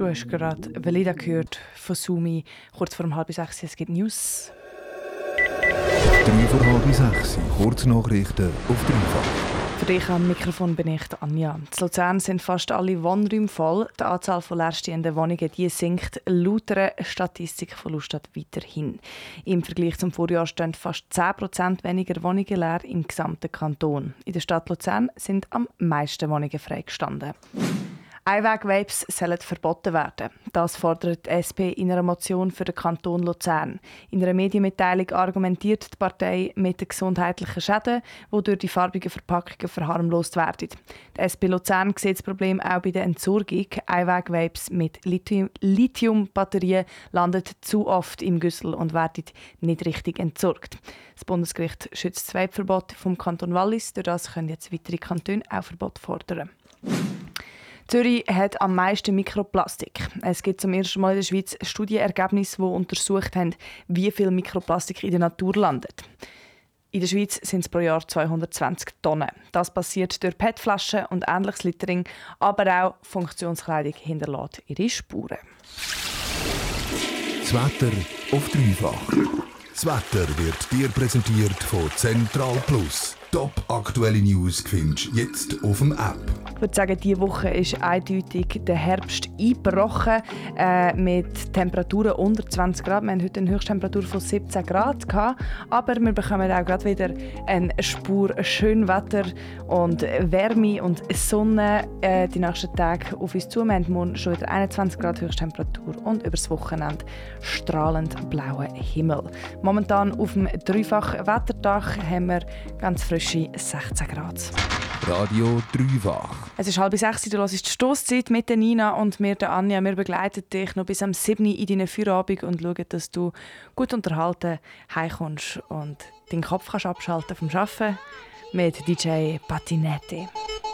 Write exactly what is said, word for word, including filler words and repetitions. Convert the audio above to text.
Du hast gerade Velida gehört von Sumi. Kurz vor um halb sechs, es gibt News. Drei vor halb sechs, Kurznachrichten auf dreifach. Für dich am Mikrofon bin ich Anja. In Luzern sind fast alle Wohnräume voll. Die Anzahl von leerstehenden Wohnungen die sinkt laut einer Statistik von Lustat weiterhin. Im Vergleich zum Vorjahr stehen fast zehn Prozent weniger Wohnungen leer im gesamten Kanton. In der Stadt Luzern sind am meisten Wohnungen freigestanden. Einweg-Vapes sollen verboten werden. Das fordert die S P in einer Motion für den Kanton Luzern. In einer Medienmitteilung argumentiert die Partei mit den gesundheitlichen Schäden, die durch die farbigen Verpackungen verharmlost werden. Die S P Luzern sieht das Problem auch bei der Entsorgung. Einweg-Vapes mit Lithium- Lithium-Batterien landen zu oft im Güssel und werden nicht richtig entsorgt. Das Bundesgericht schützt das Vape-Verbot vom Kanton Wallis. Durch das können jetzt weitere Kantone auch Verbot fordern. Zürich hat am meisten Mikroplastik. Es gibt zum ersten Mal in der Schweiz Studienergebnisse, die untersucht haben, wie viel Mikroplastik in der Natur landet. In der Schweiz sind es pro Jahr zweihundertzwanzig Tonnen. Das passiert durch P E T-Flaschen und ähnliches Littering, aber auch Funktionskleidung hinterlässt ihre Spuren. Das Wetter auf dreifach. Das Wetter wird dir präsentiert von Central Plus. Top aktuelle News findest du jetzt auf dem App. Ich würde sagen, diese Woche ist eindeutig der Herbst eingebrochen äh, mit Temperaturen unter zwanzig Grad. Wir hatten heute eine Höchsttemperatur von siebzehn Grad gehabt, aber wir bekommen auch gerade wieder eine Spur schön Wetter und Wärme und Sonne äh, die nächsten Tage auf uns zu. Wir haben morgen schon wieder einundzwanzig Grad Höchsttemperatur und über das Wochenende strahlend blauen Himmel. Momentan auf dem dreifachen Wetterdach haben wir ganz frische sechzehn Grad. Radio dreifach. Es ist halb sechs, du hörst die Stosszeit mit der Nina und mir, der Anja. Wir begleiten dich noch bis am sieben in deinen Feierabend und schauen, dass du gut unterhalten heimkommst und deinen Kopf kannst abschalten vom Arbeiten mit D J Patinetti.